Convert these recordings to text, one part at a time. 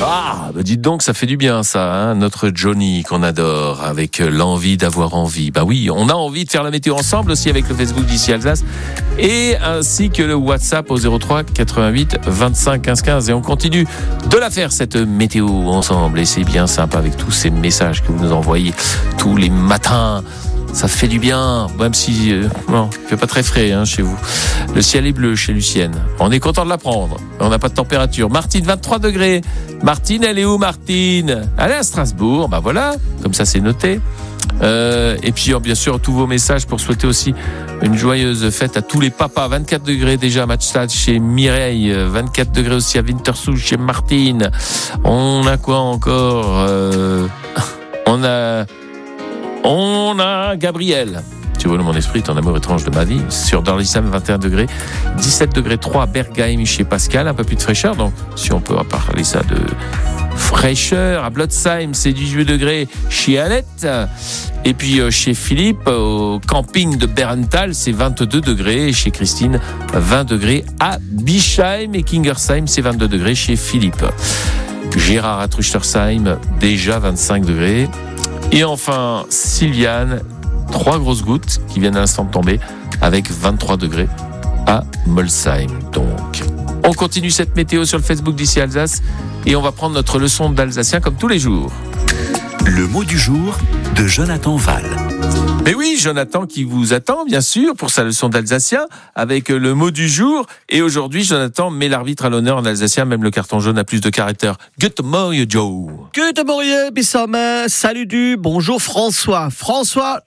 Ah, bah dites donc, ça fait du bien ça, hein, notre Johnny qu'on adore, avec l'envie d'avoir envie. Bah oui, on a envie de faire la météo ensemble aussi avec le Facebook d'ici Alsace et ainsi que le WhatsApp au 03 88 25 15 15. Et on continue de la faire cette météo ensemble et c'est bien sympa avec tous ces messages que vous nous envoyez tous les matins. Ça fait du bien, même si non, il fait pas très frais chez vous. Le ciel est bleu chez Lucienne. On est content de l'apprendre. On n'a pas de température. Martine, 23 degrés. Martine, elle est où, Martine? Elle est à Strasbourg. Bah voilà, comme ça c'est noté. Et puis bien sûr tous vos messages pour souhaiter aussi une joyeuse fête à tous les papas. 24 degrés déjà à Matchstad chez Mireille, 24 degrés aussi à Winterthur chez Martine. On a quoi encore? On a Gabriel. Tu vois, mon esprit, ton amour étrange de ma vie. Sur Dorlisheim, 21 degrés. 17 degrés 3 à Bergheim chez Pascal. Un peu plus de fraîcheur. Donc, si on peut parler ça de fraîcheur. À Blotzheim, c'est 18 degrés chez Annette. Et puis, chez Philippe, au camping de Berenthal, c'est 22 degrés. Et chez Christine, 20 degrés à Bischheim. Et Kingersheim, c'est 22 degrés chez Philippe. Gérard à Truchtersheim, déjà 25 degrés. Et enfin, Sylviane, 3 grosses gouttes qui viennent à l'instant de tomber avec 23 degrés à Molsheim. Donc, on continue cette météo sur le Facebook d'ici Alsace et on va prendre notre leçon d'alsacien comme tous les jours. Le mot du jour de Jonathan Val. Mais oui, Jonathan qui vous attend, bien sûr, pour sa leçon d'alsacien, avec le mot du jour. Et aujourd'hui, Jonathan met l'arbitre à l'honneur en alsacien, même le carton jaune a plus de caractères. Good morning, Joe. Good morning, Bissam. Salut bonjour François. François,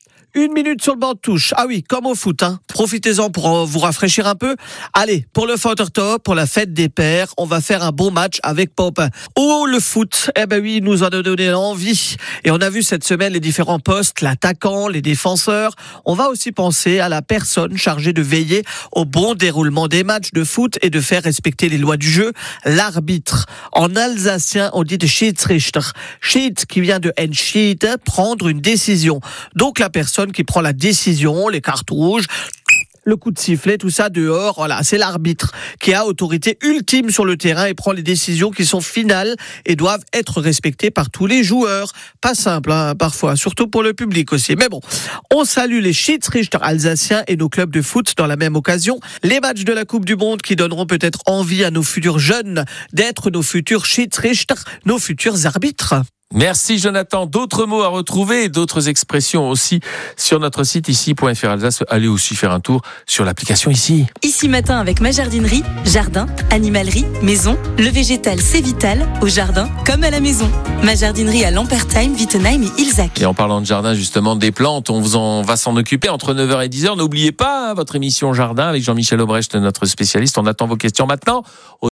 1 minute sur le banc de touche. Ah oui, comme au foot, hein. Profitez-en pour vous rafraîchir un peu. Allez, pour le Top, pour la fête des pères, on va faire un bon match avec Pop. Oh, le foot. Eh ben oui, il nous en a donné envie. Et on a vu cette semaine les différents postes, l'attaquant, les défenseurs. On va aussi penser à la personne chargée de veiller au bon déroulement des matchs de foot et de faire respecter les lois du jeu, l'arbitre. En alsacien, on dit de Schiedsrichter. Schied, qui vient de Entschied, prendre une décision. Donc la personne qui prend la décision, les cartes rouges, le coup de sifflet, tout ça dehors, voilà, c'est l'arbitre qui a autorité ultime sur le terrain et prend les décisions qui sont finales et doivent être respectées par tous les joueurs. Pas simple, hein, parfois, surtout pour le public aussi. Mais bon, on salue les Schiedsrichter alsaciens et nos clubs de foot dans la même occasion. Les matchs de la Coupe du Monde qui donneront peut-être envie à nos futurs jeunes d'être nos futurs Schiedsrichter, nos futurs arbitres. Merci Jonathan. D'autres mots à retrouver, d'autres expressions aussi sur notre site ici.fr Alsace. Allez aussi faire un tour sur l'application ici. Ici matin avec ma jardinerie, jardin, animalerie, maison, le végétal c'est vital, au jardin comme à la maison. Ma jardinerie à Lampertheim, Wittenheim et Ilzac. Et en parlant de jardin justement, des plantes, on va s'en occuper entre 9h et 10h. N'oubliez pas votre émission Jardin avec Jean-Michel Aubrecht, notre spécialiste. On attend vos questions maintenant.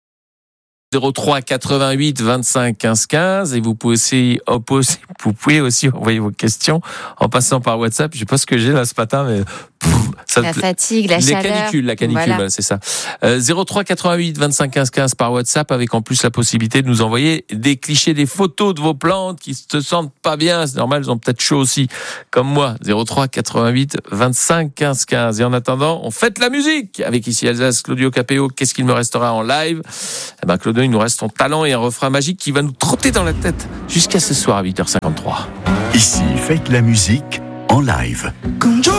03 88 25 15 15 et vous pouvez aussi envoyer vos questions en passant par WhatsApp. Je sais pas ce que j'ai là ce matin, mais la fatigue, la chaleur. La canicule, voilà, c'est ça. 03 88 25 15 15 par WhatsApp avec en plus la possibilité de nous envoyer des clichés, des photos de vos plantes qui se sentent pas bien. C'est normal, elles ont peut-être chaud aussi, comme moi. 03 88 25 15 15. Et en attendant, on fête la musique avec ici Alsace, Claudio Capéo. Qu'est-ce qu'il me restera en live? Eh ben, Claudio, il nous reste son talent et un refrain magique qui va nous trotter dans la tête jusqu'à ce soir à 8h53. Ici, faites la musique en live.